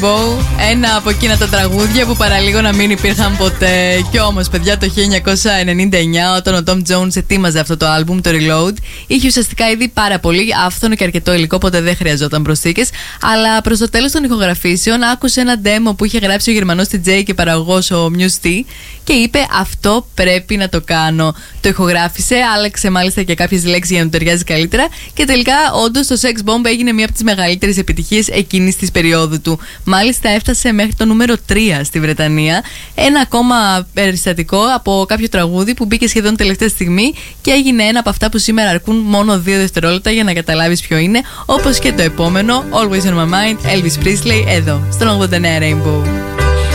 Ένα από εκείνα τα τραγούδια που παραλίγο να μην υπήρχαν ποτέ. Κι όμως, παιδιά, το 1999, όταν ο Tom Jones ετοίμαζε αυτό το άλμπουμ, το Reload, είχε ουσιαστικά ήδη πάρα πολύ άφθονο και αρκετό υλικό, οπότε δεν χρειαζόταν προσθήκες. Αλλά προς το τέλος των ηχογραφήσεων, άκουσε ένα demo που είχε γράψει ο Γερμανός DJ και παραγωγός ο Muse T και είπε: αυτό πρέπει να το κάνω. Το ηχογράφησε, άλλαξε μάλιστα και κάποιες λέξεις για να του ταιριάζει καλύτερα και τελικά, όντως, το Sex Bomb έγινε μία από τις μεγαλύτερες επιτυχίες εκείνης της περίοδου του. Μάλιστα έφτασε μέχρι το νούμερο 3 στη Βρετανία. Ένα ακόμα περιστατικό από κάποιο τραγούδι που μπήκε σχεδόν τελευταία στιγμή και έγινε ένα από αυτά που σήμερα αρκούν μόνο 2 δευτερόλεπτα για να καταλάβεις ποιο είναι. Όπως και το επόμενο, Always on My Mind, Elvis Presley, εδώ, στον 89 Rainbow.